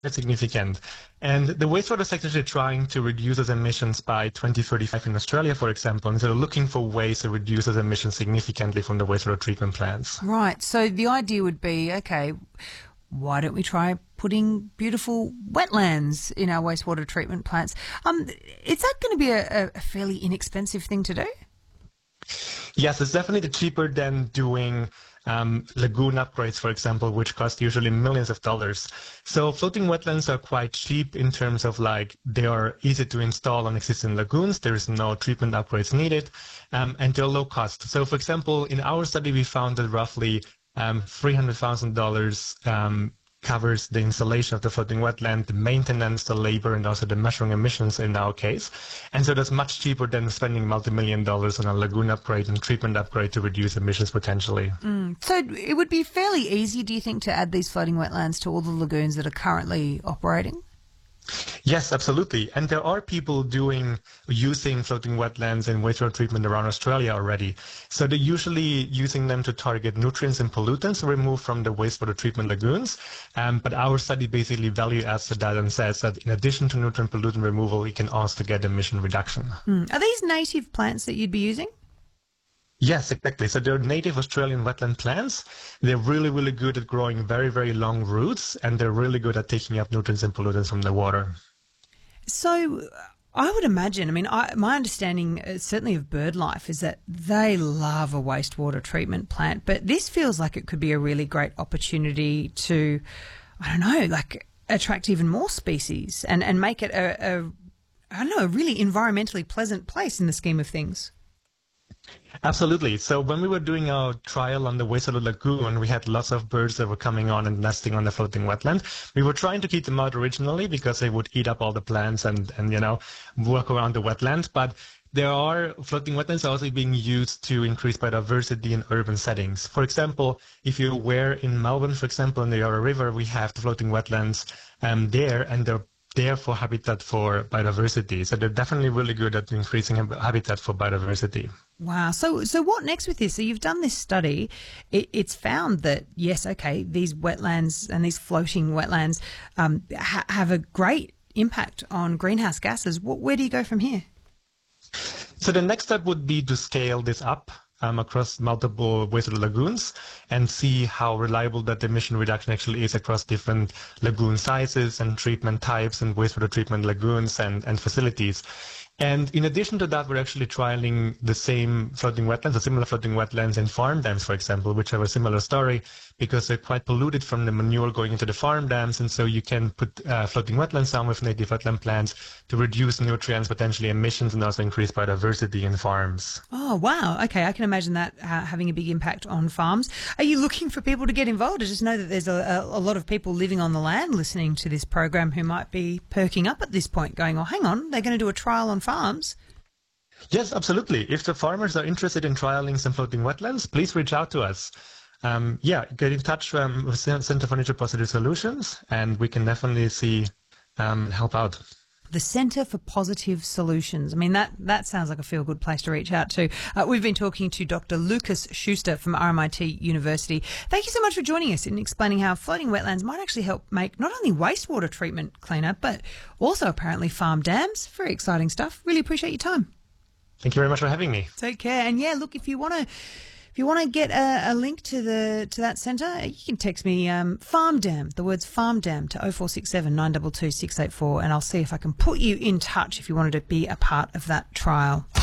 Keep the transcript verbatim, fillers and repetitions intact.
That's significant. And the wastewater sector is trying to reduce its emissions by twenty thirty-five in Australia, for example, and they're looking for ways to reduce its emissions significantly from the wastewater treatment plants. Right. So the idea would be, okay, why don't we try putting beautiful wetlands in our wastewater treatment plants? Um, is that going to be a, a fairly inexpensive thing to do? Yes, it's definitely cheaper than doing um, lagoon upgrades, for example, which cost usually millions of dollars. So floating wetlands are quite cheap in terms of like they are easy to install on existing lagoons. There is no treatment upgrades needed, um, and they're low cost. So, for example, in our study, we found that roughly um, three hundred thousand dollars um, covers the installation of the floating wetland, the maintenance, the labor, and also the measuring emissions in our case. And so that's much cheaper than spending multi-million dollars on a lagoon upgrade and treatment upgrade to reduce emissions potentially. Mm. So it would be fairly easy, do you think, to add these floating wetlands to all the lagoons that are currently operating? Yes, absolutely. And there are people doing, using floating wetlands and wastewater treatment around Australia already. So they're usually using them to target nutrients and pollutants removed from the wastewater treatment lagoons. Um, but our study basically value adds to that and says that in addition to nutrient pollutant removal, we can also get emission reduction. Mm. Are these native plants that you'd be using? Yes, exactly. So they're native Australian wetland plants. They're really, really good at growing very, very long roots, and they're really good at taking up nutrients and pollutants from the water. So I would imagine, I mean, I, my understanding uh, certainly of BirdLife is that they love a wastewater treatment plant, but this feels like it could be a really great opportunity to, I don't know, like attract even more species and, and make it a, a, I don't know, a really environmentally pleasant place in the scheme of things. Absolutely. So when we were doing our trial on the wastewater lagoon, we had lots of birds that were coming on and nesting on the floating wetland. We were trying to keep them out originally because they would eat up all the plants and, and you know, work around the wetland. But there are floating wetlands also being used to increase biodiversity in urban settings. For example, if you're aware in Melbourne, for example, in the Yarra River, we have the floating wetlands um, there, and they're there for habitat for biodiversity. So they're definitely really good at increasing habitat for biodiversity. Wow. So so what next with this? So you've done this study. It, it's found that, yes, okay, these wetlands and these floating wetlands um, ha- have a great impact on greenhouse gases. What, where do you go from here? So the next step would be to scale this up Um, across multiple wastewater lagoons and see how reliable that emission reduction actually is across different lagoon sizes and treatment types and wastewater treatment lagoons and, and facilities. And in addition to that, we're actually trialing the same floating wetlands, the similar floating wetlands in farm dams, for example, which have a similar story because they're quite polluted from the manure going into the farm dams. And so you can put uh, floating wetlands down with native wetland plants to reduce nutrients, potentially emissions, and also increase biodiversity in farms. Oh, wow. Okay, I can imagine that uh, having a big impact on farms. Are you looking for people to get involved? I just know that there's a, a lot of people living on the land listening to this program who might be perking up at this point going, oh, hang on, they're going to do a trial on farms. Yes, absolutely. If the farmers are interested in trialing some floating wetlands, please reach out to us. Um, yeah, get in touch um, with the Centre for Nature Positive Solutions, and we can definitely see um, help out. The Centre for Positive Solutions. I mean, that, that sounds like a feel-good place to reach out to. Uh, we've been talking to Doctor Lucas Schuster from R M I T University. Thank you so much for joining us in explaining how floating wetlands might actually help make not only wastewater treatment cleaner, but also apparently farm dams. Very exciting stuff. Really appreciate your time. Thank you very much for having me. Take care. And yeah, look, if you want to If you want to get a, a link to the to that centre, you can text me um, Farm Dam, the words Farm Dam, to oh four six seven, nine two two, six eight four, and I'll see if I can put you in touch if you wanted to be a part of that trial.